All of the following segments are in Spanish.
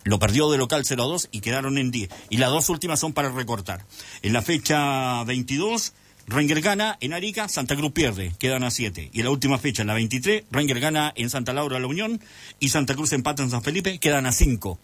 Lo perdió de local 0-2 y quedaron en 10. Y las dos últimas son para recortar. En la fecha 22, Rangers gana en Arica, Santa Cruz pierde, quedan a 7. Y en la última fecha, en la 23, Rangers gana en Santa Laura La Unión y Santa Cruz empata en San Felipe, quedan a 5.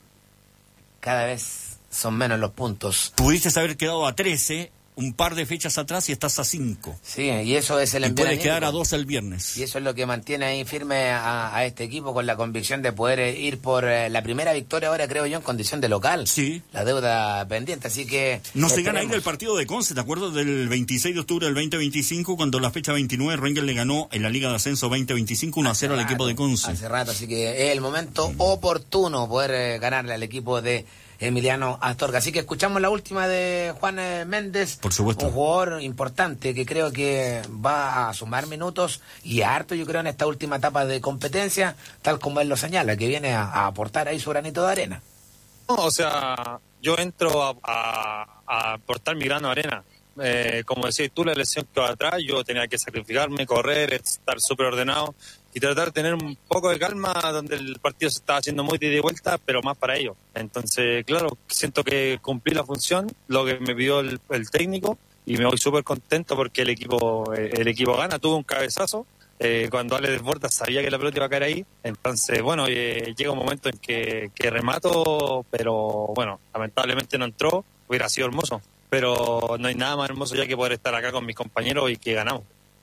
Cada vez son menos los puntos. Pudiste haber quedado a 13 un par de fechas atrás y estás a 5. Sí, y eso es el envío. Y puedes quedar a 2 el viernes. Y eso es lo que mantiene ahí firme a este equipo con la convicción de poder ir por la primera victoria ahora, creo yo, en condición de local. Sí. La deuda pendiente, así que... No se gana ahí del partido de Conce, ¿te acuerdas del 26 de octubre del 2025 cuando la fecha 29 Rangers le ganó en la Liga de Ascenso 2025 1-0 al equipo de Conce? Hace rato, así que es el momento oportuno poder ganarle al equipo de Emiliano Astorga. Así que escuchamos la última de Juan Méndez. Por supuesto. Un jugador importante que creo que va a sumar minutos y harto, yo creo, en esta última etapa de competencia, tal como él lo señala, que viene a aportar ahí su granito de arena. No, o sea, yo entro a aportar mi grano de arena. Como decís tú, la lesión que va atrás, yo tenía que sacrificarme, correr, estar súper ordenado y tratar de tener un poco de calma donde el partido se estaba haciendo muy de ida y vuelta, pero más para ellos. Entonces, claro, siento que cumplí la función, lo que me pidió el técnico, y me voy súper contento porque el equipo gana. Tuve un cabezazo, cuando Ale desborda sabía que la pelota iba a caer ahí, entonces, bueno, llega un momento en que remato, pero bueno, lamentablemente no entró, hubiera sido hermoso. Pero no hay nada más hermoso ya que poder estar acá con mis compañeros y que ganamos.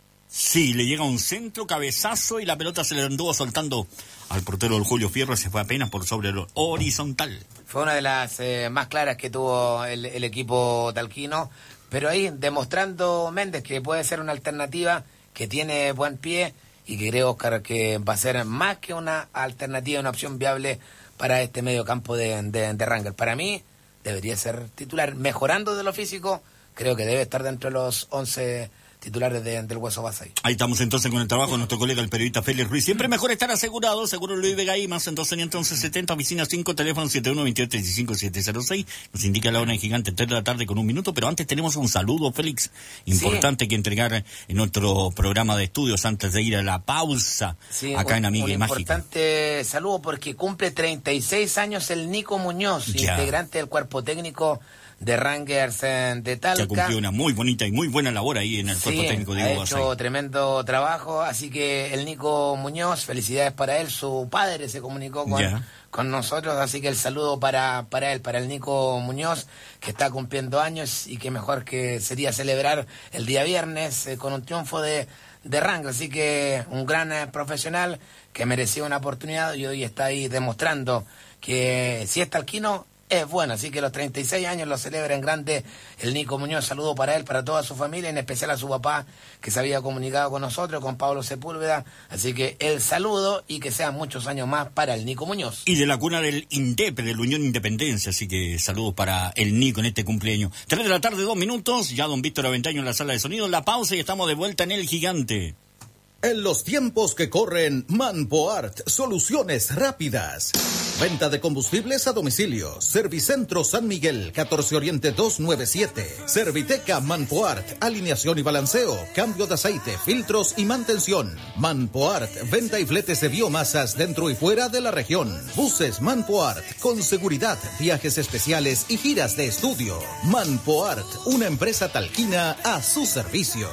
Sí, le llega un centro, cabezazo y la pelota se le anduvo soltando al portero del Julio Fierro, se fue apenas por sobre el horizontal. Fue una de las más claras que tuvo el equipo talquino, pero ahí demostrando Méndez que puede ser una alternativa, que tiene buen pie y que creo, Oscar, que va a ser más que una alternativa, una opción viable para este medio campo de Rangers. Para mí debería ser titular, mejorando de lo físico, creo que debe estar dentro de los 11 titulares del Hueso Basay. Ahí estamos entonces con el trabajo de nuestro colega el periodista Félix Ruiz. Siempre mejor estar asegurado, seguro Luis Vega y más en 1270, oficina 5, teléfono 71-28-35-706. Nos indica la hora en Gigante, 3 de la tarde con 1 minuto, pero antes tenemos un saludo, Félix, importante que entregar en nuestro programa de estudios antes de ir a la pausa, acá en Amiga y Mágica. Un importante saludo porque cumple 36 años el Nico Muñoz, integrante del cuerpo técnico de Rangers de Talca. Se ha cumplido una muy bonita y muy buena labor ahí en el cuerpo técnico de Hugo Basay. Ha hecho tremendo trabajo, así que el Nico Muñoz, felicidades para él, su padre se comunicó con nosotros, así que el saludo para él, para el Nico Muñoz, que está cumpliendo años y que mejor que sería celebrar el día viernes con un triunfo de Rangers, así que un gran profesional que merecía una oportunidad y hoy está ahí demostrando que si es talquino es bueno, así que los 36 años lo celebra en grande el Nico Muñoz. Saludo para él, para toda su familia, en especial a su papá que se había comunicado con nosotros, con Pablo Sepúlveda, así que el saludo y que sean muchos años más para el Nico Muñoz. Y de la cuna del INDEP, de la Unión Independencia, así que saludos para el Nico en este cumpleaños. 3 de la tarde, 2 minutos, ya don Víctor Aventaño en la sala de sonido, la pausa y estamos de vuelta en el Gigante. En los tiempos que corren, Manpoart, soluciones rápidas. Venta de combustibles a domicilio. Servicentro San Miguel, 14 Oriente 297. Serviteca Manpoart, alineación y balanceo, cambio de aceite, filtros y mantención. Manpoart, venta y fletes de biomasas dentro y fuera de la región. Buses Manpoart, con seguridad, viajes especiales y giras de estudio. Manpoart, una empresa talquina a su servicio.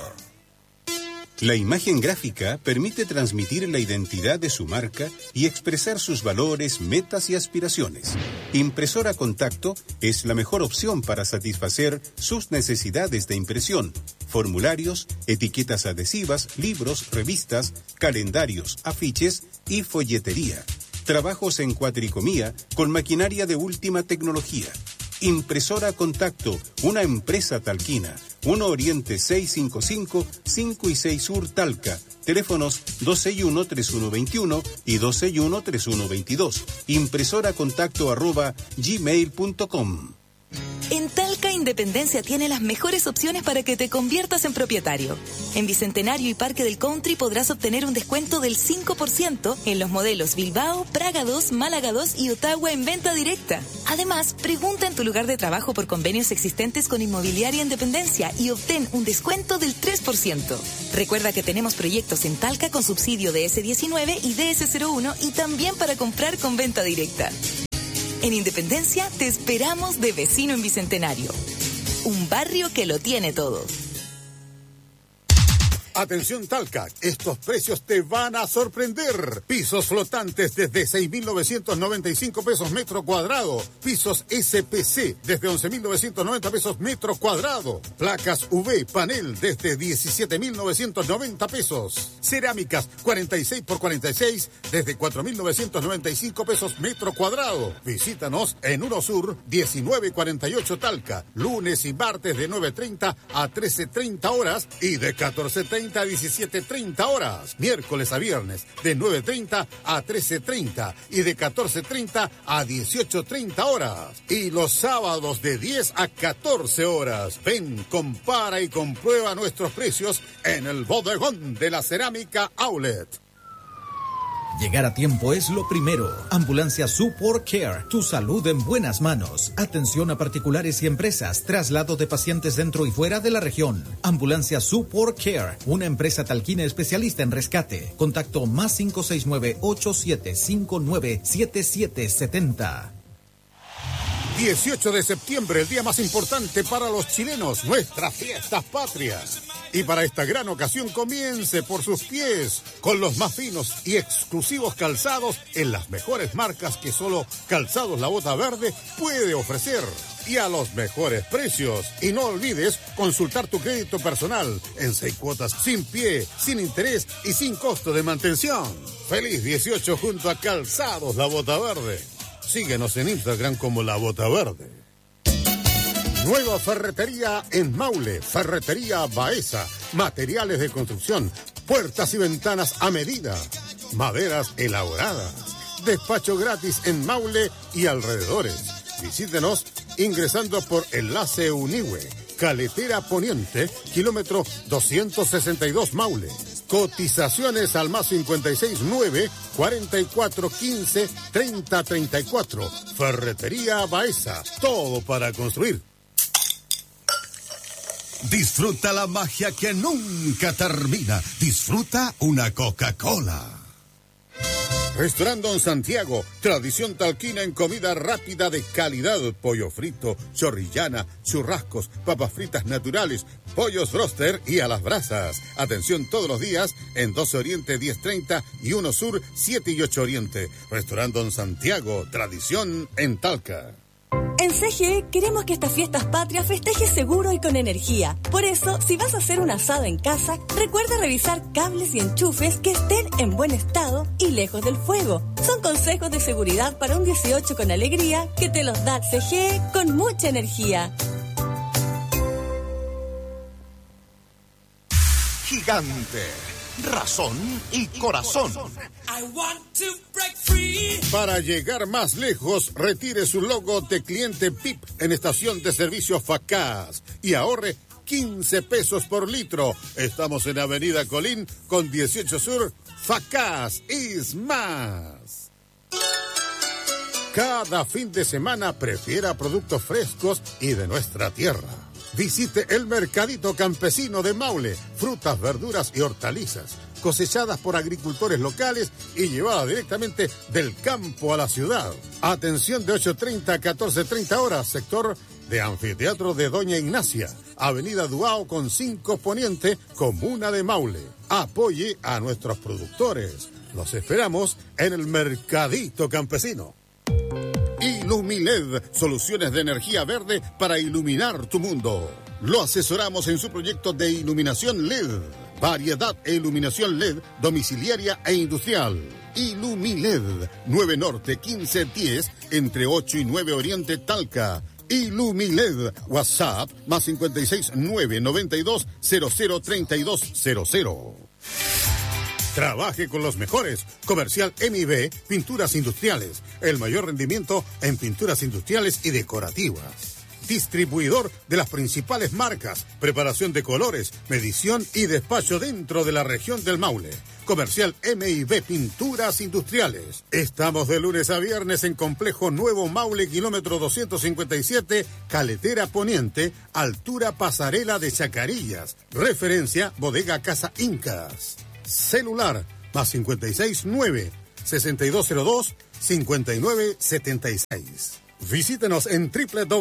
La imagen gráfica permite transmitir la identidad de su marca y expresar sus valores, metas y aspiraciones. Impresora Contacto es la mejor opción para satisfacer sus necesidades de impresión. Formularios, etiquetas adhesivas, libros, revistas, calendarios, afiches y folletería. Trabajos en cuatricomía con maquinaria de última tecnología. Impresora Contacto, una empresa talquina. 1 Oriente 655, 5 y 6 Sur Talca. Teléfonos 261-3121 y 261-3122. impresoracontacto@gmail.com. En Talca Independencia tiene las mejores opciones para que te conviertas en propietario. En Bicentenario y Parque del Country podrás obtener un descuento del 5% en los modelos Bilbao, Praga 2, Málaga 2 y Ottawa en venta directa. Además, pregunta en tu lugar de trabajo por convenios existentes con Inmobiliaria Independencia y obtén un descuento del 3%. Recuerda que tenemos proyectos en Talca con subsidio de DS19 y DS01 y también para comprar con venta directa. En Independencia te esperamos de vecino en Bicentenario. Un barrio que lo tiene todo. Atención Talca, estos precios te van a sorprender. Pisos flotantes desde 6.995 pesos metro cuadrado. Pisos SPC desde 11.990 pesos metro cuadrado. Placas UV panel desde 17.990 pesos. Cerámicas 46 por 46 desde 4.995 pesos metro cuadrado. Visítanos en 1 Sur 1948 Talca. Lunes y martes de 9:30 a 13:30 horas y de 14:30 a 17:30 horas. Miércoles a viernes de 9:30 a 13:30 y de 14:30 a 18:30 horas. Y los sábados de 10 a 14 horas. Ven, compara y comprueba nuestros precios en el bodegón de la Cerámica Outlet. Llegar a tiempo es lo primero. Ambulancia Support Care, tu salud en buenas manos. Atención a particulares y empresas, traslado de pacientes dentro y fuera de la región. Ambulancia Support Care, una empresa talquina especialista en rescate. Contacto más 569-8759-7770. 18 de septiembre, el día más importante para los chilenos, nuestras fiestas patrias. Y para esta gran ocasión comience por sus pies, con los más finos y exclusivos calzados en las mejores marcas que solo Calzados La Bota Verde puede ofrecer. Y a los mejores precios. Y no olvides consultar tu crédito personal en 6 cuotas sin pie, sin interés y sin costo de mantención. Feliz 18 junto a Calzados La Bota Verde. Síguenos en Instagram como La Bota Verde. Nueva ferretería en Maule, Ferretería Baeza. Materiales de construcción, puertas y ventanas a medida, maderas elaboradas. Despacho gratis en Maule y alrededores. Visítenos ingresando por Enlace Unihue, Caletera Poniente, kilómetro 262 Maule. Cotizaciones al más 569-4415-3034. Ferretería Baeza. Todo para construir. Disfruta la magia que nunca termina. Disfruta una Coca-Cola. Restaurante Don Santiago, tradición talquina en comida rápida de calidad, pollo frito, chorrillana, churrascos, papas fritas naturales, pollos broster y a las brasas. Atención todos los días en 12 Oriente 10:30 y 1 Sur 7 y 8 Oriente. Restaurante Don Santiago, tradición en Talca. En CGE queremos que estas fiestas patrias festejes seguro y con energía. Por eso, si vas a hacer un asado en casa, recuerda revisar cables y enchufes que estén en buen estado y lejos del fuego. Son consejos de seguridad para un 18 con alegría que te los da CGE con mucha energía. Gigante, razón y corazón. Para llegar más lejos, retire su logo de cliente PIP en estación de servicio Facaz y ahorre 15 pesos por litro. Estamos en Avenida Colín con 18 Sur. Facaz is más. Cada fin de semana prefiera productos frescos y de nuestra tierra. Visite el Mercadito Campesino de Maule. Frutas, verduras y hortalizas cosechadas por agricultores locales y llevadas directamente del campo a la ciudad. Atención de 8:30 a 14:30 horas, sector de Anfiteatro de Doña Ignacia, Avenida Duao con 5 Poniente, Comuna de Maule. Apoye a nuestros productores. Los esperamos en el Mercadito Campesino. Ilumiled, soluciones de energía verde para iluminar tu mundo. Lo asesoramos en su proyecto de iluminación LED. Variedad e iluminación LED domiciliaria e industrial. Ilumiled, 9 Norte 1510, entre 8 y 9 Oriente Talca. Ilumiled, WhatsApp, más 569-92003200. Trabaje con los mejores. Comercial MIB, Pinturas Industriales. El mayor rendimiento en pinturas industriales y decorativas. Distribuidor de las principales marcas. Preparación de colores, medición y despacho dentro de la región del Maule. Comercial MIB Pinturas Industriales. Estamos de lunes a viernes en Complejo Nuevo Maule, kilómetro 257, Caletera Poniente, altura Pasarela de Chacarillas. Referencia Bodega Casa Incas. Celular más 569-6202 5976. Visítenos en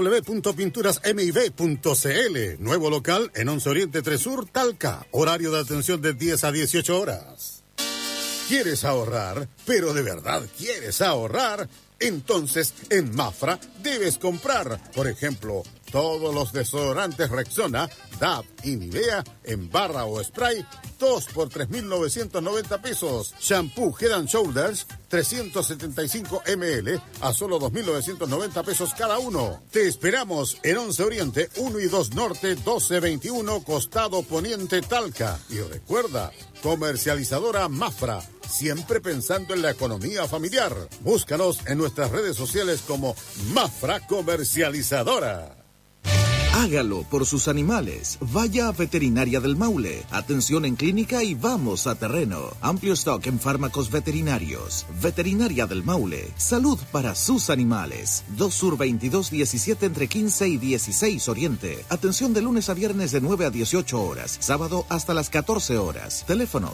www.pinturasmib.cl. Nuevo local en 11 Oriente 3 Sur, Talca. Horario de atención de 10 a 18 horas. ¿Quieres ahorrar? ¿Pero de verdad quieres ahorrar? Entonces, en Mafra debes comprar, por ejemplo, todos los desodorantes Rexona, DAP y Nivea en barra o spray, 2 por 3.990 pesos. Shampoo Head and Shoulders, 375 ml a solo 2.990 pesos cada uno. Te esperamos en 11 Oriente, 1 y 2 Norte, 1221, Costado Poniente, Talca. Y recuerda, comercializadora Mafra, siempre pensando en la economía familiar. Búscanos en nuestras redes sociales como Mafra Comercializadora. Hágalo por sus animales. Vaya a Veterinaria del Maule. Atención en clínica y vamos a terreno. Amplio stock en fármacos veterinarios. Veterinaria del Maule. Salud para sus animales. 2 Sur 2217 entre 15 y 16 Oriente. Atención de lunes a viernes de 9 a 18 horas. Sábado hasta las 14 horas. Teléfono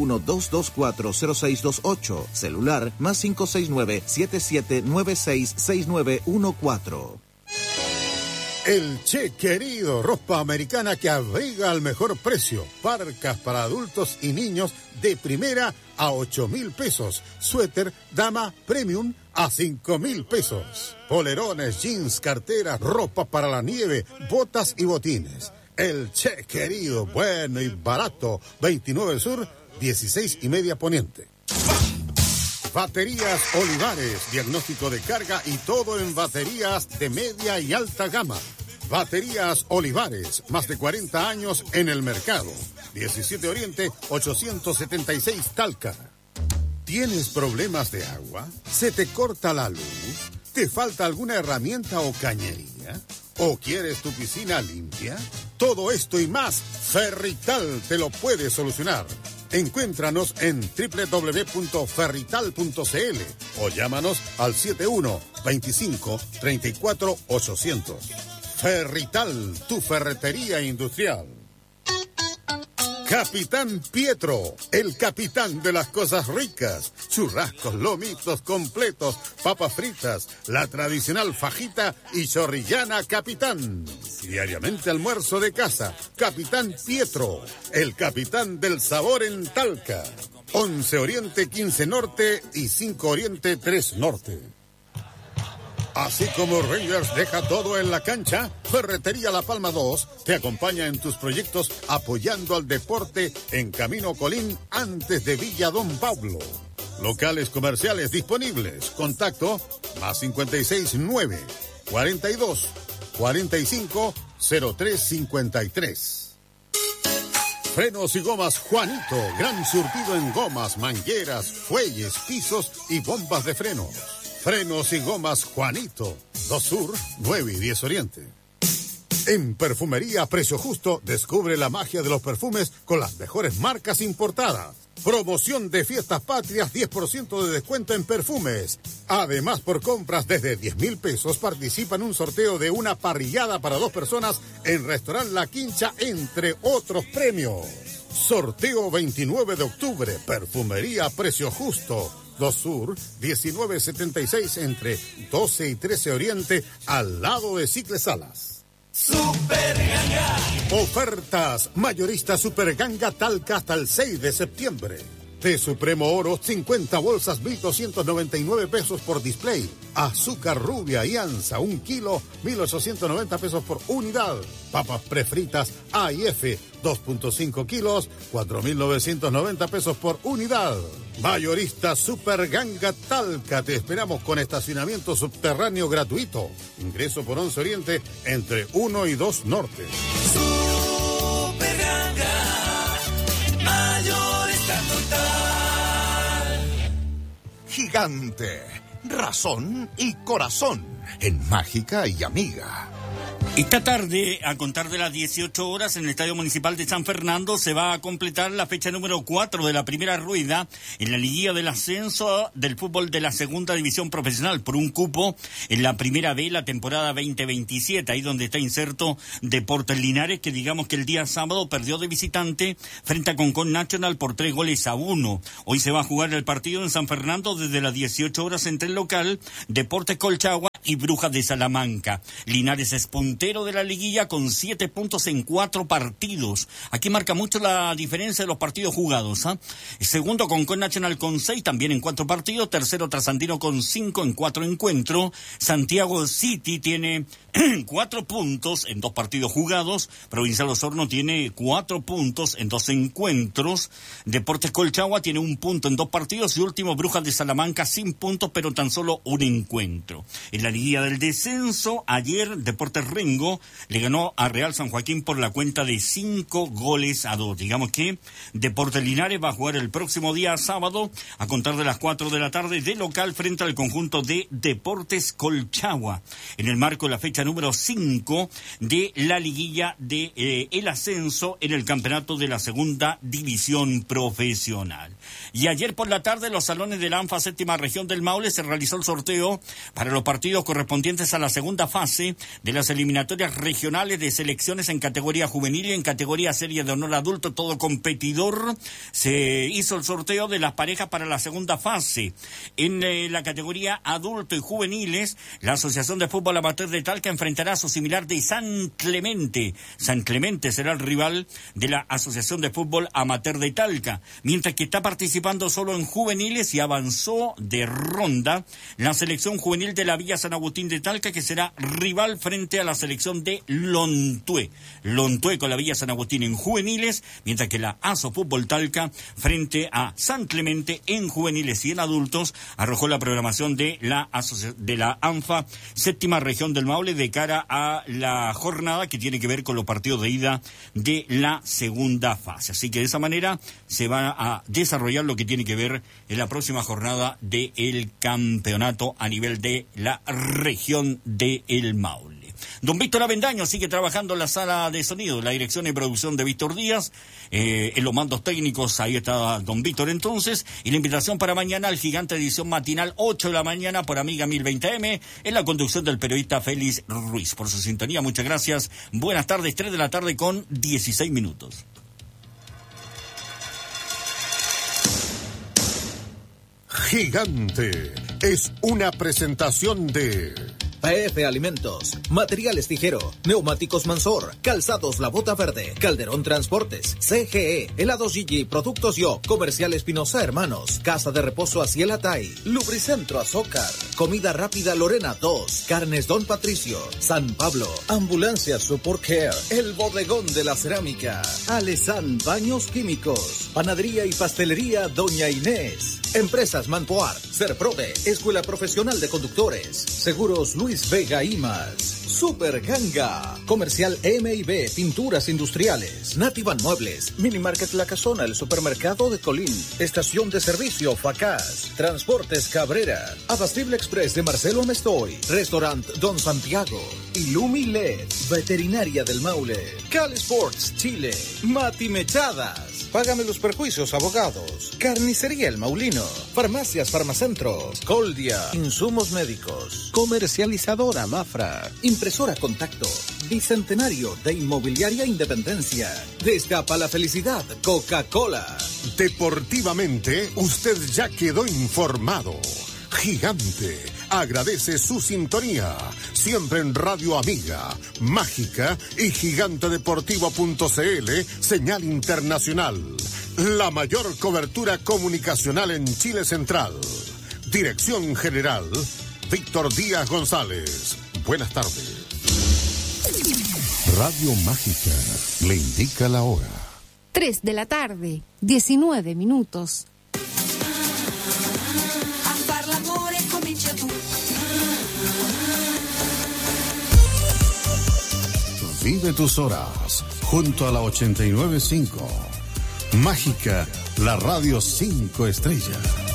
712240628. Celular más 569-7796-6914. El Che Querido, ropa americana que abriga al mejor precio. Parcas para adultos y niños de primera a 8,000 pesos. Suéter dama premium a 5,000 pesos. Polerones, jeans, carteras, ropa para la nieve, botas y botines. El Che Querido, bueno y barato. 29 Sur, 16 y media Poniente. Baterías Olivares, diagnóstico de carga y todo en baterías de media y alta gama. Baterías Olivares, más de 40 años en el mercado. 17 Oriente, 876 Talca. ¿Tienes problemas de agua? ¿Se te corta la luz? ¿Te falta alguna herramienta o cañería? ¿O quieres tu piscina limpia? Todo esto y más, Ferrital te lo puede solucionar. Encuéntranos en www.ferrital.cl o llámanos al 71-25-34-800. Ferrital, tu ferretería industrial. Capitán Pietro, el capitán de las cosas ricas. Churrascos, lomitos completos, papas fritas, la tradicional fajita y chorrillana Capitán. Diariamente almuerzo de casa. Capitán Pietro, el capitán del sabor en Talca. 11 Oriente, 15 Norte y 5 Oriente, 3 Norte. Así como Rangers deja todo en la cancha, Ferretería La Palma 2 te acompaña en tus proyectos apoyando al deporte en Camino Colín antes de Villa Don Pablo. Locales comerciales disponibles. Contacto más 569 42 45 0353. Frenos y gomas Juanito, gran surtido en gomas, mangueras, fuelles, pisos y bombas de frenos. Frenos y gomas Juanito, 2 Sur, 9 y 10 Oriente. En Perfumería Precio Justo, descubre la magia de los perfumes con las mejores marcas importadas. Promoción de Fiestas Patrias, 10% de descuento en perfumes. Además, por compras desde 10,000 pesos, participa en un sorteo de una parrillada para 2 personas en Restaurant La Quincha, entre otros premios. Sorteo 29 de octubre, Perfumería Precio Justo. 2 Sur, 1976 entre 12 y 13 Oriente, al lado de Cicles Salas. Super Ganga. Ofertas mayorista Super Ganga Talca hasta el 6 de septiembre. Té Supremo Oro, 50 bolsas, 1,299 pesos por display. Azúcar rubia y anza, 1 kilo, 1,890 pesos por unidad. Papas prefritas A y F, 2.5 kilos, 4,990 pesos por unidad. Mayorista Super Ganga Talca, te esperamos con estacionamiento subterráneo gratuito. Ingreso por 11 Oriente, entre 1 y 2 Norte. Super Ganga, mayorista total. Gigante, razón y corazón en Mágica y Amiga. Esta tarde, a contar de las 18 horas, en el Estadio Municipal de San Fernando, se va a completar la fecha número 4 de la primera rueda en la liguilla del ascenso del fútbol de la segunda división profesional por un cupo en la primera B, la temporada 2027, ahí donde está inserto Deportes Linares, que digamos que el día sábado perdió de visitante frente a Concón Nacional por 3-1. Hoy se va a jugar el partido en San Fernando desde las 18 horas entre el local Deportes Colchagua y Brujas de Salamanca. Linares es puntero de la liguilla con 7 puntos en 4 partidos. Aquí marca mucho la diferencia de los partidos jugados. Segundo, Concón Nacional con 6, también en 4 partidos. Tercero, Trasandino con 5 en 4 encuentros. Santiago City tiene 4 puntos en 2 partidos jugados. Provincial Osorno tiene 4 puntos en 2 encuentros. Deportes Colchagua tiene 1 punto en 2 partidos. Y último, Brujas de Salamanca sin puntos, pero tan solo 1 encuentro. En la liguilla del descenso, ayer Deportes Rengo le ganó a Real San Joaquín por la cuenta de 5-2. Digamos que Deportes Linares va a jugar el próximo día sábado a contar de las 4 de la tarde de local frente al conjunto de Deportes Colchagua en el marco de la fecha número 5 de la liguilla de el ascenso en el campeonato de la segunda división profesional. Y ayer por la tarde los salones de la ANFA séptima región del Maule se realizó el sorteo para los partidos correspondientes a la segunda fase de las eliminatorias regionales de selecciones en categoría juvenil y en categoría serie de honor adulto. Todo competidor se hizo el sorteo de las parejas para la segunda fase. En la categoría adulto y juveniles, la Asociación de Fútbol Amateur de Talca enfrentará a su similar de San Clemente. San Clemente será el rival de la Asociación de Fútbol Amateur de Talca, mientras que está participando solo en juveniles y avanzó de ronda la selección juvenil de la Villa San Agustín de Talca, que será rival frente a la selección de Lontué. Lontué con la Villa San Agustín en juveniles, mientras que la ASO Fútbol Talca frente a San Clemente en juveniles y en adultos. Arrojó la programación de la ANFA séptima región del Maule de cara a la jornada que tiene que ver con los partidos de ida de la segunda fase. Así que de esa manera se va a desarrollar lo que tiene que ver en la próxima jornada del campeonato a nivel de la región de El Maule. Don Víctor Avendaño sigue trabajando en la sala de sonido, la dirección y producción de Víctor Díaz, en los mandos técnicos, ahí está don Víctor entonces, y la invitación para mañana al Gigante edición matinal, 8 de la mañana por Amiga 1020M, en la conducción del periodista Félix Ruiz. Por su sintonía, muchas gracias, buenas tardes, 3 de la tarde con 16 minutos. Gigante es una presentación de PF Alimentos, Materiales Tijero, Neumáticos Mansor, Calzados La Bota Verde, Calderón Transportes, CGE, Helados Gigi, Productos Yo, Comercial Espinosa Hermanos, Casa de Reposo Asiel Atay, Lubricentro Azócar, Comida Rápida Lorena 2, Carnes Don Patricio, San Pablo, Ambulancia Support Care, El Bodegón de la Cerámica, Alesan Baños Químicos, Panadería y Pastelería Doña Inés, Empresas Manpoart, Serprove, Escuela Profesional de Conductores, Seguros Luis Vega y más, Super Ganga, Comercial M&B, Pinturas Industriales, Nativan Muebles, Minimarket La Casona, el Supermercado de Colín, Estación de Servicio Facaz, Transportes Cabrera, Abastible Express de Marcelo Amestoy, Restaurant Don Santiago, Ilumi LED, Veterinaria del Maule, Cal Sports Chile, Mati Mechadas, Págame los Perjuicios Abogados, Carnicería El Maulino, Farmacias Farmacentros, Coldia, Insumos Médicos, Comercializadora Mafra, Impresora Contacto, Bicentenario de Inmobiliaria Independencia, Destapa la Felicidad, Coca-Cola. Deportivamente, usted ya quedó informado. Gigante agradece su sintonía, siempre en Radio Amiga, Mágica y gigantedeportivo.cl, señal internacional. La mayor cobertura comunicacional en Chile Central. Dirección General, Víctor Díaz González. Buenas tardes. Radio Mágica le indica la hora. 3 de la tarde, 19 minutos. Vive tus horas junto a la 89.5. Mágica, la radio 5 estrellas.